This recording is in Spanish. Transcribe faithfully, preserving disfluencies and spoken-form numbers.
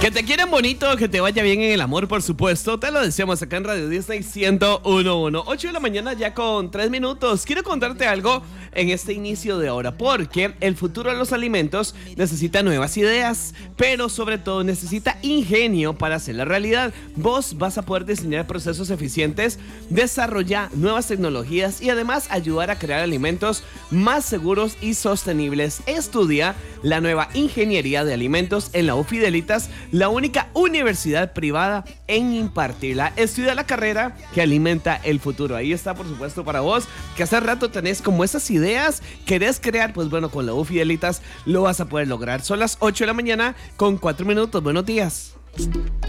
Que te quieren bonito, que te vaya bien en el amor, por supuesto. Te lo deseamos acá en Radio Disney ciento uno punto uno. ocho de la mañana ya con tres minutos. Quiero contarte algo en este inicio de hora, porque el futuro de los alimentos necesita nuevas ideas, pero sobre todo necesita ingenio para hacer la realidad. Vos vas a poder diseñar procesos eficientes, desarrollar nuevas tecnologías y además ayudar a crear alimentos más seguros y sostenibles. Estudia la nueva ingeniería de alimentos en la U Fidelitas, la única universidad privada en impartirla. Estudia la carrera que alimenta el futuro. Ahí está, por supuesto, para vos, que hace rato tenés como esas ideas, querés crear, pues bueno, con la U Fidelitas lo vas a poder lograr. Son las ocho de la mañana con cuatro minutos. Buenos días.